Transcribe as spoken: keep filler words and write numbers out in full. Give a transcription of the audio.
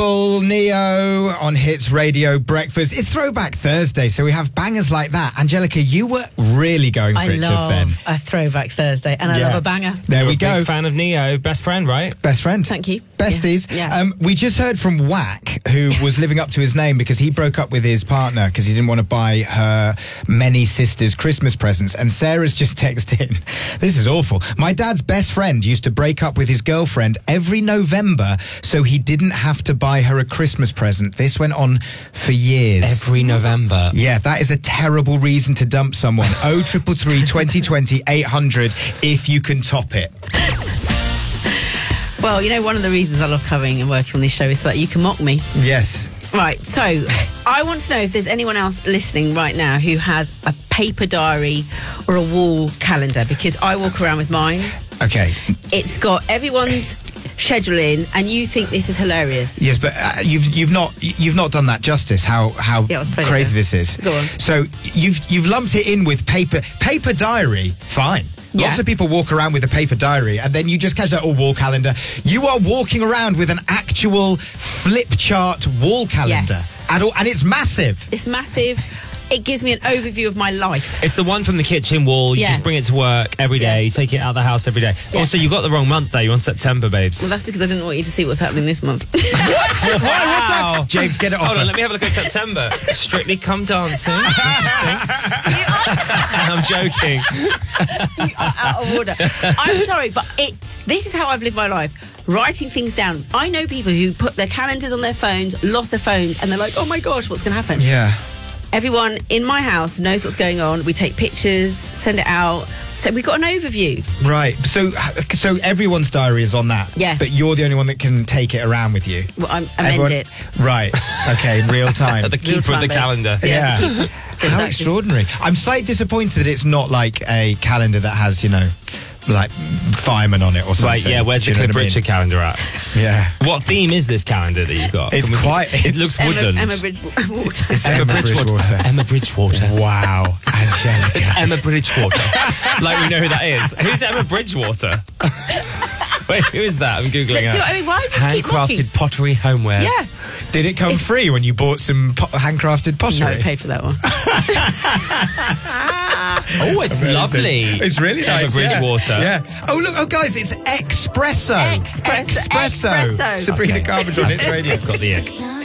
Simple, Neo on Hits Radio Breakfast. It's Throwback Thursday, so we have bangers like that. Angelica, you were really going for I it just then. love a Throwback Thursday, and I Yeah. love a banger. There You're we a go. Big fan of Neo, best friend, right? Best friend. Thank you. Besties. Yeah. Yeah. Um, we just heard from Whack, who was living up to his name because he broke up with his partner because he didn't want to buy her many sisters Christmas presents. And Sarah's just texted in, this is awful. My dad's best friend used to break up with his girlfriend every November so he didn't have to buy her a Christmas present. This went on for years. Every November. Yeah, that is a terrible reason to dump someone. oh triple three, twenty twenty, eight hundred if you can top it. Well, you know, one of the reasons I love coming and working on this show is so that you can mock me. Yes. Right, so I want to know if there's anyone else listening right now who has a paper diary or a wall calendar, because I walk around with mine. Okay. It's got everyone's schedule in, and you think this is hilarious. Yes, but uh, you've you've not you've not done that justice. How how Yeah, let's play crazy it. this is. Go on. So you've you've lumped it in with paper paper diary. Fine. Yeah. Lots of people walk around with a paper diary, and then you just catch that oh, wall calendar. You are walking around with an actual flip chart wall calendar, Yes. and, all, and it's massive. It's massive. It gives me an overview of my life. It's the one from the kitchen wall. You Yeah. just bring it to work every day. Yeah. You take it out of the house every day. Yeah. Also, you got the wrong month there. You're on September, babes. Well, that's because I didn't want you to see what's happening this month. Why? What's that? Wow. James, get it off. Hold her. on, let me have a look at September. Strictly Come Dancing. Interesting. I'm joking. You are out of order. I'm sorry, but it. This is how I've lived my life. Writing things down. I know people who put their calendars on their phones, lost their phones, and they're like, oh my gosh, what's going to happen? Yeah. Everyone in my house knows what's going on. We take pictures, send it out. So we've got an overview. Right. So so everyone's diary is on that. Yeah. But you're the only one that can take it around with you. Well, I'm, amend Everyone- it. Right. Okay. In real time. The keeper of the Real-time calendar. bits. Yeah. Yeah. How Exactly. extraordinary. I'm slightly disappointed that it's not like a calendar that has, you know, like fireman on it or something. Right, yeah, where's Do the you know Cliff what I mean? Richard calendar at? Yeah. What theme is this calendar that you've got? It's Can we see- quite- It looks Emma, woodland. Emma Bridgewater. It's Emma Emma Bridgewater. Bridgewater. Emma Bridgewater. Wow. Angelica. Emma Bridgewater. Like we know who that is. Who's Emma Bridgewater? Wait, who is that? I'm Googling Let's see her. what I mean. Why do you just keep mocking? Handcrafted pottery homewares. Yeah. Did it come It's- free when you bought some po- handcrafted No, pottery? I paid for that one. Oh, it's Amazing. lovely. It's really Emma nice. Bridgewater. Yeah. yeah. Oh, look. Oh, guys, it's espresso. Espresso. Espresso. Espresso. Sabrina Okay. Carpenter on Hits Radio. I've got the ick.